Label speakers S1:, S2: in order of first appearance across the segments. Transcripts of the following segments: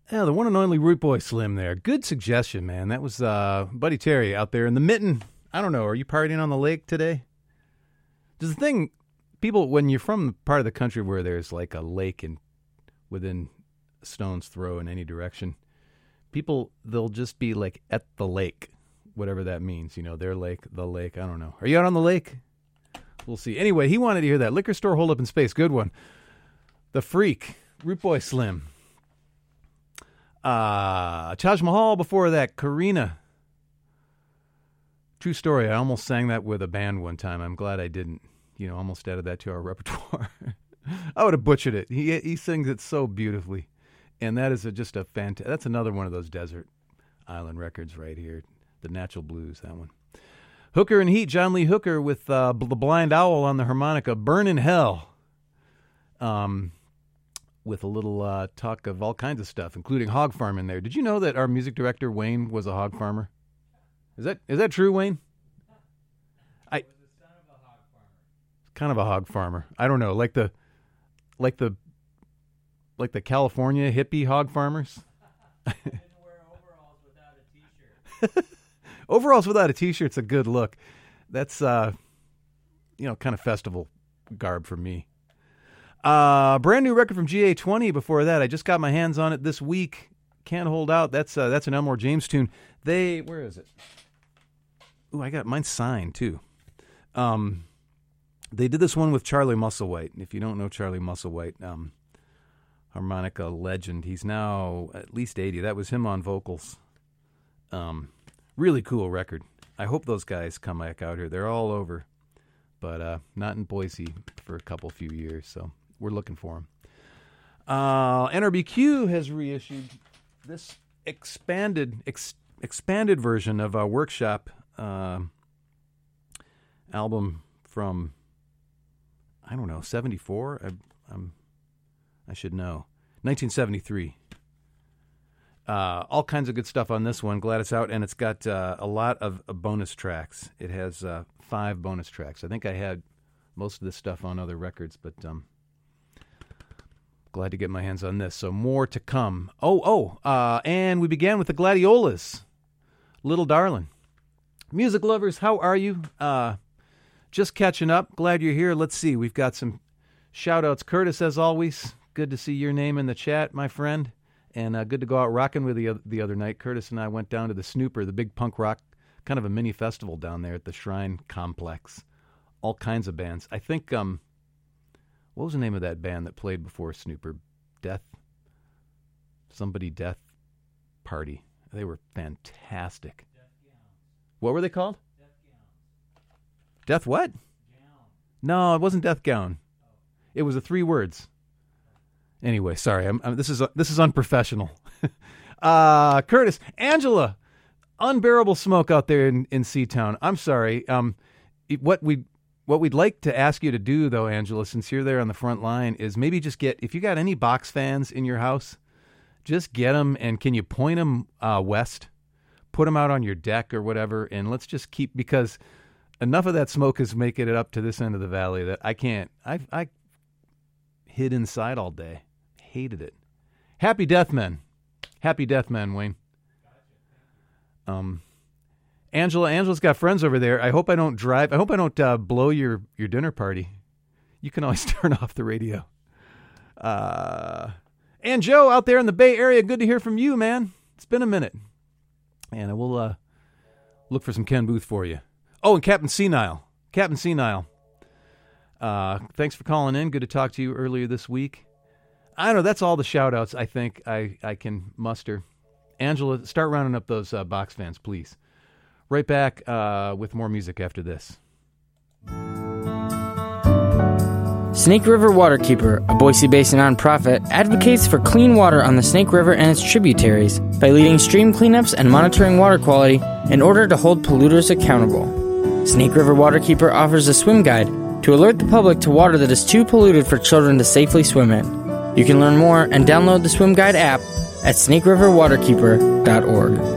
S1: Yeah, the one and only Root Boy Slim there. Good suggestion, man. That was Buddy Terry out there in the mitten. I don't know. Are you partying on the lake today? Does the thing, people, when you're from part of the country where there's like a lake within a stone's throw in any direction, people, they'll just be like at the lake, whatever that means. You know, their lake, the lake. I don't know. Are you out on the lake? We'll see. Anyway, he wanted to hear that. Liquor Store Hold Up in Space. Good one. The Freak. Root Boy Slim. Taj Mahal before that. Karina. True story. I almost sang that with a band one time. I'm glad I didn't. You know, almost added that to our repertoire. I would have butchered it. He sings it so beautifully. And that is just a fantastic. That's another one of those desert island records right here. The Natural Blues, that one. Hooker and Heat, John Lee Hooker with the Blind Owl on the harmonica. Burn in Hell. With a little talk of all kinds of stuff, including hog farm in there. Did you know that our music director, Wayne, was a hog farmer? Is that true, Wayne? He was the son of a hog farmer. Kind of a hog farmer. I don't know, like the California hippie hog farmers.
S2: Didn't wear overalls without a t-shirt.
S1: Overalls without a t-shirt's a good look. That's kind of festival garb for me. Brand new record from GA20 before that. I just got my hands on it this week. Can't hold out. That's an Elmore James tune. Where is it? Ooh, I got mine signed too. They did this one with Charlie Musselwhite. If you don't know Charlie Musselwhite, harmonica legend. He's now at least 80. That was him on vocals. Really cool record. I hope those guys come back out here. They're all over, but not in Boise for a few years. So we're looking for them. NRBQ has reissued this expanded version of our Workshop album from, I don't know, 74? I should know. 1973. All kinds of good stuff on this one. Glad it's out, and it's got a lot of bonus tracks. It has 5 bonus tracks. I think I had most of this stuff on other records, but glad to get my hands on this. So more to come. And we began with the Gladiolas. Little Darling. Music lovers, how are you? Just catching up. Glad you're here. Let's see. We've got some shout-outs. Curtis, as always, good to see your name in the chat, my friend. And good to go out rocking with you the other night. Curtis and I went down to the Snooper, the big punk rock, kind of a mini festival down there at the Shrine Complex. All kinds of bands. I think, what was the name of that band that played before Snooper? Death Party. They were fantastic. What were they called? Death what? Gown. No, it wasn't Death Gown. Oh. It was 3 words. Anyway, sorry. This is unprofessional. Curtis, Angela, unbearable smoke out there in Seatown. I'm sorry. What we'd like to ask you to do, though, Angela, since you're there on the front line, is maybe just if you got any box fans in your house, just get them, and can you point them west? Put them out on your deck or whatever, and let's just because enough of that smoke is making it up to this end of the valley that I can't. I hid inside all day. Hated it. Happy Death Men, Wayne. Angela's got friends over there. I hope I don't drive. I hope I don't blow your dinner party. You can always turn off the radio. And Joe out there in the Bay Area, good to hear from you, man. It's been a minute. And I will look for some Ken Booth for you. Oh, and Captain Senile. Thanks for calling in. Good to talk to you earlier this week. I don't know. That's all the shout-outs I think I can muster. Angela, start rounding up those box fans, please. Right back with more music after this.
S3: Snake River Waterkeeper, a Boise-based nonprofit, advocates for clean water on the Snake River and its tributaries by leading stream cleanups and monitoring water quality in order to hold polluters accountable. Snake River Waterkeeper offers a swim guide to alert the public to water that is too polluted for children to safely swim in. You can learn more and download the Swim Guide app at snakeriverwaterkeeper.org.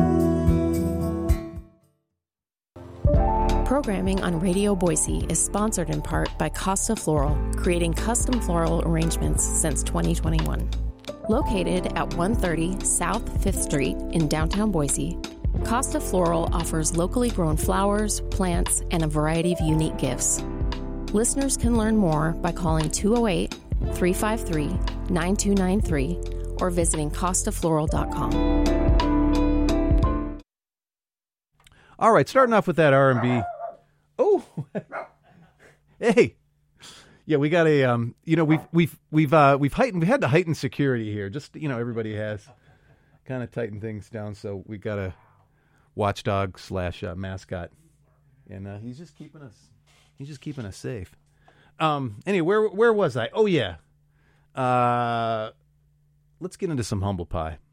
S4: Programming on Radio Boise is sponsored in part by Costa Floral, creating custom floral arrangements since 2021. Located at 130 South 5th Street in downtown Boise, Costa Floral offers locally grown flowers, plants, and a variety of unique gifts. Listeners can learn more by calling 208-353-9293 or visiting costafloral.com.
S1: All right, starting off with that R&B. Oh, hey, yeah, we got a we've had to heighten security here. Just everybody has kind of tightened things down, so we got a watchdog / mascot, and he's just keeping us safe. Anyway, where was I? Oh yeah, let's get into some humble pie.